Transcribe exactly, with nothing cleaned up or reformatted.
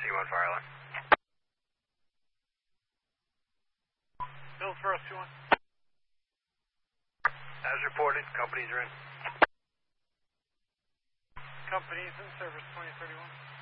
T one fire alarm. Bill for us, T one. As reported, companies are in. Companies in service twenty thirty-one.